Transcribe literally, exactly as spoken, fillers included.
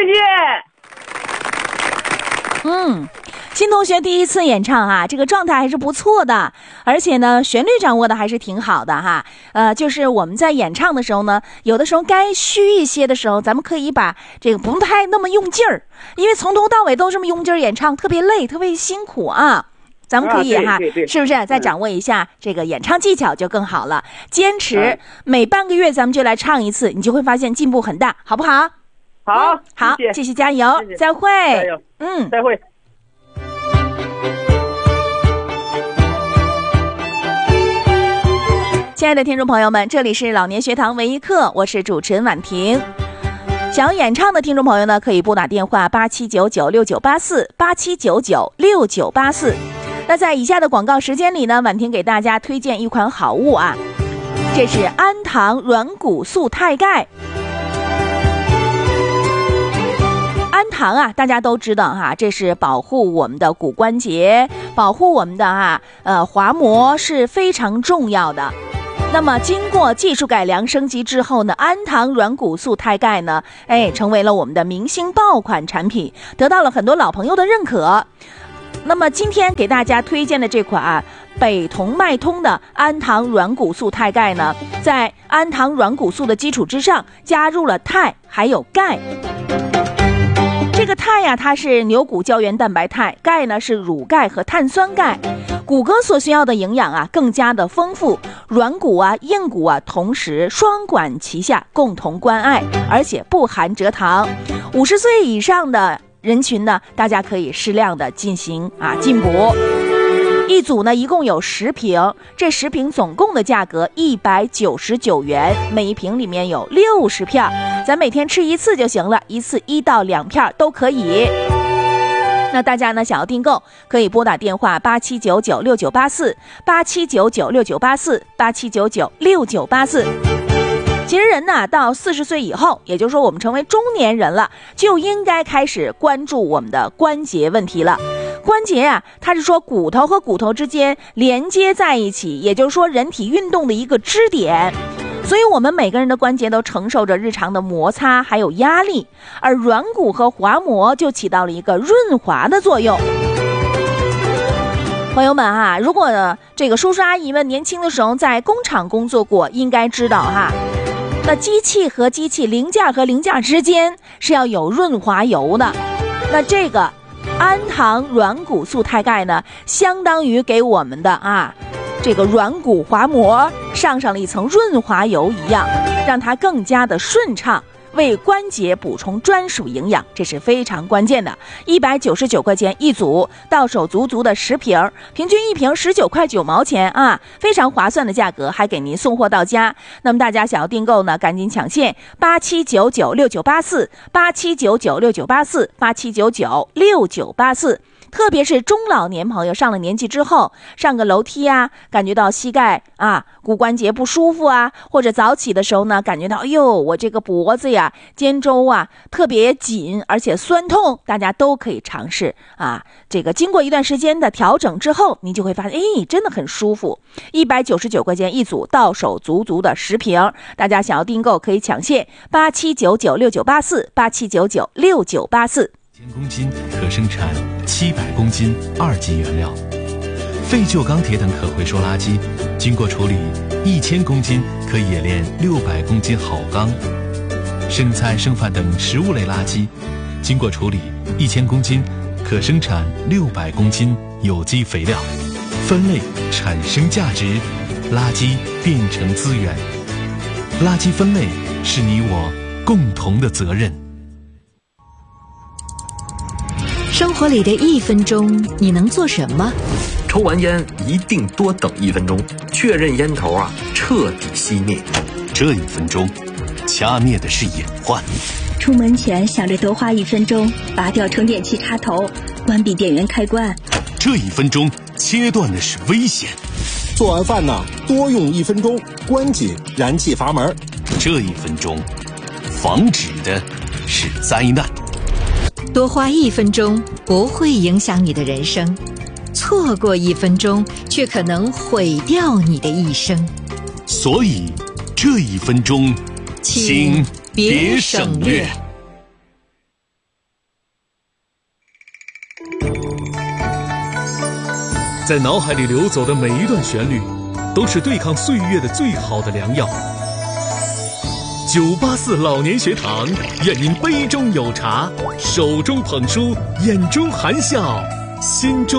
嗯，新同学第一次演唱啊，这个状态还是不错的，而且呢，旋律掌握的还是挺好的哈。呃，就是我们在演唱的时候呢，有的时候该虚一些的时候，咱们可以把这个不太那么用劲儿，因为从头到尾都这么用劲儿演唱，特别累，特别辛苦啊。咱们可以哈、啊，是不是再掌握一下这个演唱技巧就更好了？坚持每半个月咱们就来唱一次，你就会发现进步很大，好不好？ 好， 嗯、好， 谢谢继续加油， 谢谢再会， 加油， 嗯， 再会。 亲爱的听众朋友们，这里是老年学堂唯一课，我是主持人婉婷。想要演唱的听众朋友呢，可以拨打电话八七九九六九八四八七九九六九八四。那在以下的广告时间里呢，婉婷给大家推荐一款好物啊，这是安堂软骨素钛钙。安堂啊，大家都知道哈，这是保护我们的骨关节、保护我们的哈呃滑膜是非常重要的。那么经过技术改良升级之后呢，安堂软骨素钛钙呢，哎，成为了我们的明星爆款产品，得到了很多老朋友的认可。那么今天给大家推荐的这款啊，北同脉通的安堂软骨素钛钙呢，在安堂软骨素的基础之上，加入了钛还有钙。这个钛呀、啊，它是牛骨胶原蛋白肽，钙呢是乳钙和碳酸钙，骨骼所需要的营养啊更加的丰富，软骨啊、硬骨啊同时双管齐下，共同关爱，而且不含蔗糖。五十岁以上的人群呢，大家可以适量的进行啊进补。一组呢一共有十瓶，这十瓶总共的价格一百九十九元，每一瓶里面有六十片，咱每天吃一次就行了，一次一到两片都可以。那大家呢想要订购，可以拨打电话八七九九六九八四八七九九六九八四八七九九六九八四。其实人呢，到四十岁以后，也就是说我们成为中年人了，就应该开始关注我们的关节问题了。关节啊，它是说骨头和骨头之间连接在一起，也就是说人体运动的一个支点。所以我们每个人的关节都承受着日常的摩擦还有压力，而软骨和滑膜就起到了一个润滑的作用。朋友们哈、啊，如果这个叔叔阿姨们年轻的时候在工厂工作过，应该知道哈，那机器和机器、零件和零件之间是要有润滑油的。那这个安堂软骨素钛钙呢，相当于给我们的啊这个软骨滑膜上上了一层润滑油一样，让它更加的顺畅，为关节补充专属营养，这是非常关键的。一百九十九块钱一组，到手足足的十瓶，平均一瓶十九块九毛钱啊，非常划算的价格，还给您送货到家。那么大家想要订购呢，赶紧抢现八七九九六九八四八七九九六九八四八七九九六九八四。特别是中老年朋友上了年纪之后，上个楼梯啊，感觉到膝盖啊、骨关节不舒服啊，或者早起的时候呢，感觉到哎呦，我这个脖子呀、肩周啊特别紧，而且酸痛，大家都可以尝试啊。这个经过一段时间的调整之后，你就会发现，哎，真的很舒服。一百九十九块钱一组，到手足足的十瓶，大家想要订购可以抢现八七九九六九八四八七九九六九八四。 千公斤可生产七百公斤二级原料，废旧钢铁等可回收垃圾，经过处理，一千公斤可冶炼六百公斤好钢。剩菜剩饭等食物类垃圾，经过处理，一千公斤可生产六百公斤有机肥料。分类产生价值，垃圾变成资源。垃圾分类是你我共同的责任。 生活里的一分钟，你能做什么？ 抽完烟一定多等一分钟，确认烟头啊彻底熄灭。 这一分钟，掐灭的是隐患。 出门前想着多花一分钟，拔掉充电器插头，关闭电源开关。 这一分钟，切断的是危险。 做完饭呢，多用一分钟，关紧燃气阀门。 这一分钟，防止的是灾难。 多花一分钟不会影响你的人生，错过一分钟却可能毁掉你的一生。 所以这一分钟，请别省略。 在脑海里流走的每一段旋律，都是对抗岁月的最好的良药。九八四老年学堂，愿您杯中有茶，手中捧书，眼中含笑，心中